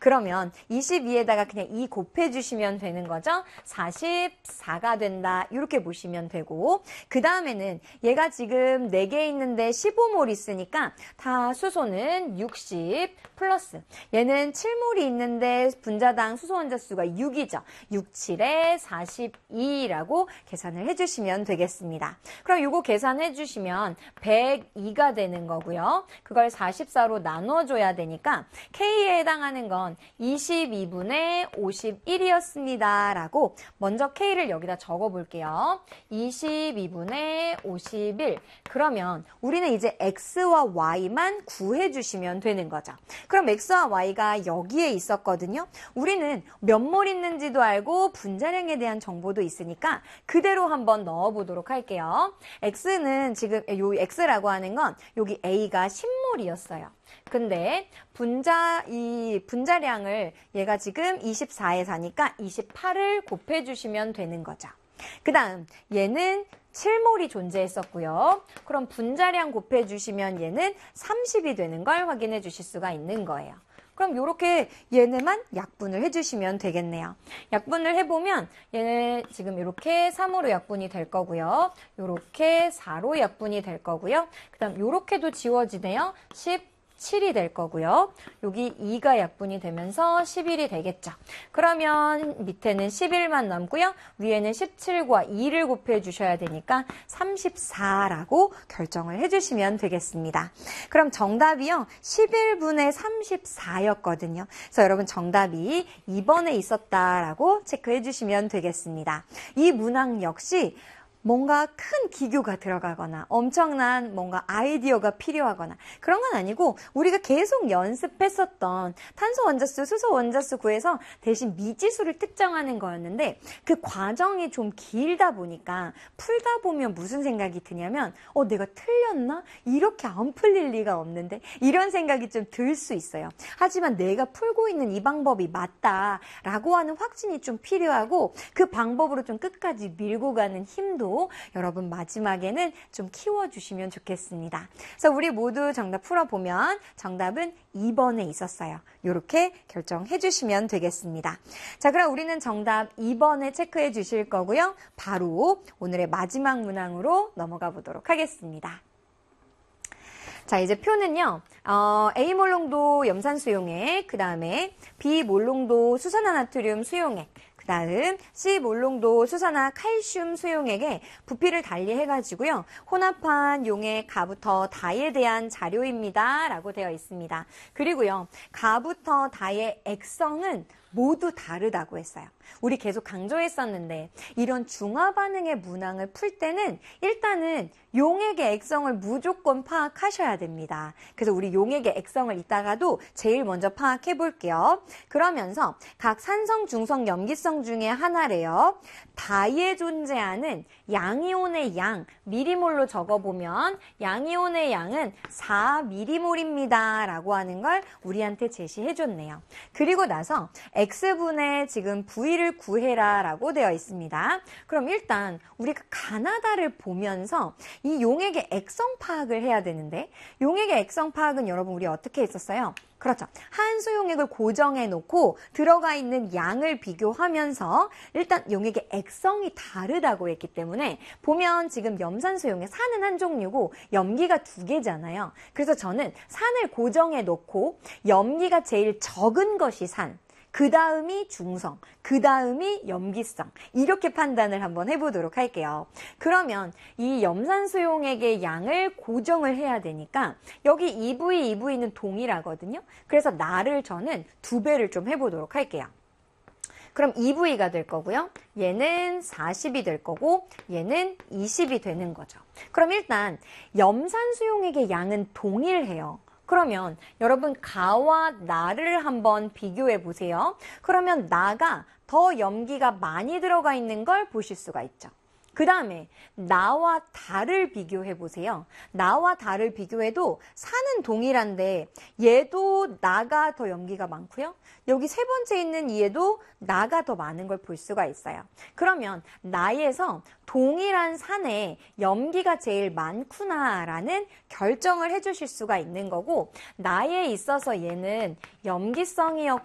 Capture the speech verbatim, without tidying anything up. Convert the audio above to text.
그러면 이십이에다가 그냥 이 곱해주시면 되는 거죠. 사십사가 된다. 이렇게 보시면 되고, 그 다음에는 얘가 지금 네 개 있는데 십오 몰 있으니까 다 수소는 육십 플러스, 얘는 칠 몰이 있는데 분자당 수소 원자 수가 육이죠. 육, 칠에 사십이라고 계산을 해주시면 되겠습니다. 그럼 이거 계산해 주시면 백이가 되는 거고요. 그걸 사십사로 나눠줘야 되니까 K에 해당하는 건 이십이분의 오십일이었습니다. 라고 먼저 K를 여기다 적어 볼게요. 이십이분의 오십일. 그러면 우리는 이제 X와 Y만 구해 주시면 되는 거죠. 그럼 X와 Y가 여기에 있었거든요. 우리는 몇 몰 있는지도 알고 분자량에 대한 정보도 있으니까 그대로 한번 넣어 보도록 할게요. X는 지금 요 X라고 하는 건 여기 A가 십 몰이었어요. 근데 분자 이 분자량을 얘가 지금 이십사에 사니까 이십팔을 곱해 주시면 되는 거죠. 그 다음 얘는 칠 몰이 존재했었고요. 그럼 분자량 곱해 주시면 얘는 삼십이 되는 걸 확인해 주실 수가 있는 거예요. 그럼 이렇게 얘네만 약분을 해주시면 되겠네요. 약분을 해보면 얘는 지금 이렇게 삼으로 약분이 될 거고요. 이렇게 사로 약분이 될 거고요. 그 다음 이렇게도 지워지네요. 십칠이 될 거고요. 여기 이가 약분이 되면서 십일이 되겠죠. 그러면 밑에는 십일만 남고요. 위에는 십칠과 이를 곱해 주셔야 되니까 삼십사라고 결정을 해주시면 되겠습니다. 그럼 정답이요. 십일분의 삼십사였거든요. 그래서 여러분 정답이 이 번에 있었다라고 체크해 주시면 되겠습니다. 이 문항 역시 뭔가 큰 기교가 들어가거나 엄청난 뭔가 아이디어가 필요하거나 그런 건 아니고 우리가 계속 연습했었던 탄소 원자수, 수소 원자수 구해서 대신 미지수를 특정하는 거였는데 그 과정이 좀 길다 보니까 풀다 보면 무슨 생각이 드냐면 어 내가 틀렸나? 이렇게 안 풀릴 리가 없는데 이런 생각이 좀 들 수 있어요. 하지만 내가 풀고 있는 이 방법이 맞다라고 하는 확신이 좀 필요하고 그 방법으로 좀 끝까지 밀고 가는 힘도 여러분 마지막에는 좀 키워주시면 좋겠습니다. 그래서 우리 모두 정답 풀어보면 정답은 이 번에 있었어요. 이렇게 결정해 주시면 되겠습니다. 자, 그럼 우리는 정답 이 번에 체크해 주실 거고요. 바로 오늘의 마지막 문항으로 넘어가 보도록 하겠습니다. 자, 이제 표는요, 어, A 몰농도 염산 수용액, 그 다음에 B 몰농도 수산화나트륨 수용액, 그 다음 C 몰농도 수산화 칼슘 수용액에 부피를 달리 해가지고요. 혼합한 용액 가부터 다에 대한 자료입니다. 라고 되어 있습니다. 그리고요, 가부터 다의 액성은 모두 다르다고 했어요. 우리 계속 강조했었는데 이런 중화 반응의 문항을 풀 때는 일단은 용액의 액성을 무조건 파악하셔야 됩니다. 그래서 우리 용액의 액성을 이따가도 제일 먼저 파악해 볼게요. 그러면서 각 산성, 중성, 염기성 중에 하나래요. 다에 존재하는 양이온의 양, 미리몰로 적어보면 양이온의 양은 사 미리몰입니다. 라고 하는 걸 우리한테 제시해 줬네요. 그리고 나서 X분의 지금 V를 구해라 라고 되어 있습니다. 그럼 일단 우리가 가나다를 보면서 이 용액의 액성 파악을 해야 되는데 용액의 액성 파악은 여러분 우리 어떻게 했었어요? 그렇죠. 한수 용액을 고정해 놓고 들어가 있는 양을 비교하면서 일단 용액의 액성이 다르다고 했기 때문에 보면 지금 염산수 용액 산은 한 종류고 염기가 두 개잖아요. 그래서 저는 산을 고정해 놓고 염기가 제일 적은 것이 산, 그 다음이 중성, 그 다음이 염기성 이렇게 판단을 한번 해보도록 할게요. 그러면 이 염산수용액의 양을 고정을 해야 되니까 여기 이 브이, 이 브이는 동일하거든요. 그래서 나를 저는 두 배를 좀 해보도록 할게요. 그럼 이 브이가 될 거고요. 얘는 사십이 될 거고 얘는 이십이 되는 거죠. 그럼 일단 염산수용액의 양은 동일해요. 그러면 여러분 가와 나를 한번 비교해 보세요. 그러면 나가 더 염기가 많이 들어가 있는 걸 보실 수가 있죠. 그 다음에 나와 다를 비교해 보세요. 나와 다를 비교해도 산은 동일한데 얘도 나가 더 염기가 많고요. 여기 세 번째 있는 얘도 나가 더 많은 걸 볼 수가 있어요. 그러면 나에서 동일한 산에 염기가 제일 많구나라는 결정을 해주실 수가 있는 거고 나에 있어서 얘는 염기성이었고